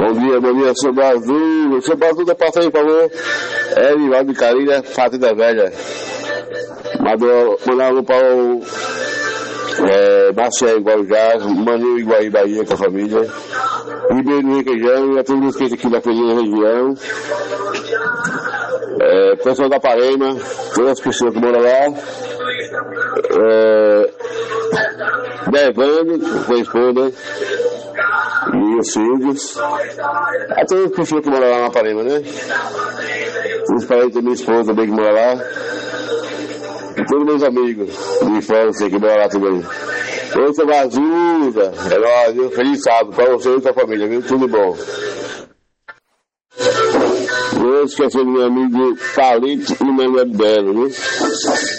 bom dia, seu Brasil. Seu Brasil, passa aí, por favor. É Nivaldo de Carilha, Fazenda Velha. Mandar um alô para o Marcelo Guarujá, Manu Iguaí, Bahia, com a família. Ribeiro Requeijão, e a todos que aqui da região. Pessoal da Parema, todas as pessoas que moram lá. Devando, com a esposa. E os filhos. A todas as pessoas que moram lá na Parema, né? Os parentes da minha esposa também que moram lá. E todos meus amigos de infância que moram lá também. Eu sou Vazuda, é nóis, viu? Feliz sábado pra você e sua família, viu? Tudo bom. Não esqueci do meu amigo Palito e Manuel Belo, viu?